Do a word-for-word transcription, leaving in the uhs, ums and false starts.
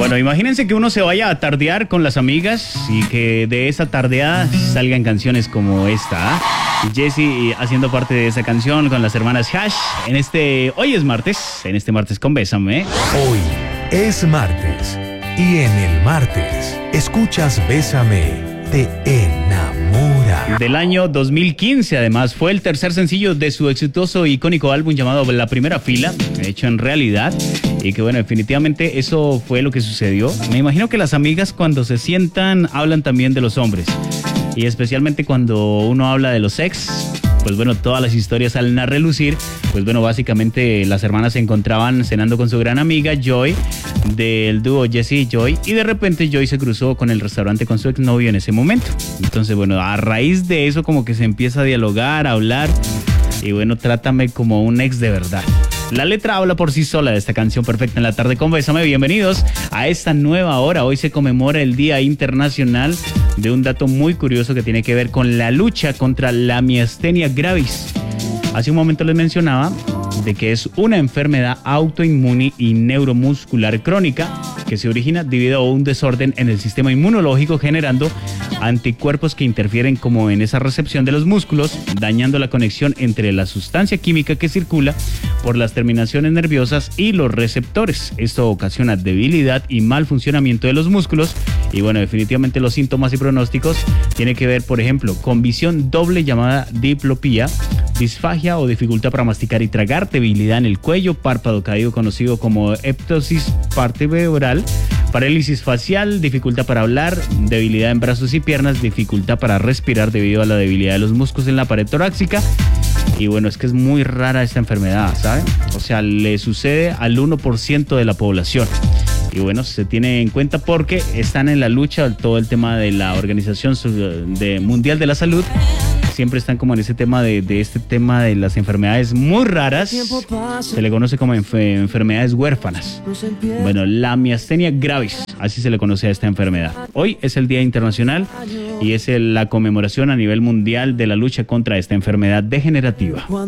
Bueno, imagínense que uno se vaya a tardear con las amigas y que de esa tardeada salgan canciones como esta. ¿eh? Jessie haciendo parte de esa canción con las hermanas Hash. En este, hoy es martes, en este martes con Bésame. Hoy es martes y en el martes escuchas Bésame, te enamora. Del año dos mil quince, además, fue el tercer sencillo de su exitoso e icónico álbum llamado La Primera Fila, hecho en realidad. Y que bueno, definitivamente eso fue lo que sucedió. Me imagino que las amigas cuando se sientan hablan también de los hombres. Y especialmente cuando uno habla de los ex, pues bueno, todas las historias salen a relucir. Pues bueno, básicamente las hermanas se encontraban cenando con su gran amiga Joy, del dúo Jessie y Joy, y de repente Joy se cruzó con el restaurante con su exnovio en ese momento. Entonces bueno, a raíz de eso como que se empieza a dialogar, a hablar, y bueno, trátame como un ex de verdad. La letra habla por sí sola de esta canción perfecta en la tarde con Bésame. Bienvenidos a esta nueva hora. Hoy se conmemora el Día Internacional de un dato muy curioso que tiene que ver con la lucha contra la miastenia gravis. Hace un momento les mencionaba de que es una enfermedad autoinmune y neuromuscular crónica que se origina debido a un desorden en el sistema inmunológico, generando anticuerpos que interfieren como en esa recepción de los músculos, dañando la conexión entre la sustancia química que circula por las terminaciones nerviosas y los receptores. Esto ocasiona debilidad y mal funcionamiento de los músculos. Y bueno, definitivamente los síntomas y pronósticos tienen que ver, por ejemplo, con visión doble llamada diplopía, disfagia o dificultad para masticar y tragar, debilidad en el cuello, párpado caído conocido como eptosis vertebral, parálisis facial, dificultad para hablar, debilidad en brazos y piernas, dificultad para respirar debido a la debilidad de los músculos en la pared torácica. Y bueno, es que es muy rara esta enfermedad, ¿saben? O sea, le sucede al uno por ciento de la población. Y bueno, se tiene en cuenta porque están en la lucha todo el tema de la Organización de Mundial de la Salud. Siempre están como en ese tema de, de este tema de las enfermedades muy raras. Se le conoce como enf- enfermedades huérfanas. Bueno, la miastenia gravis, así se le conoce a esta enfermedad. Hoy es el Día Internacional y es el, la conmemoración a nivel mundial de la lucha contra esta enfermedad degenerativa.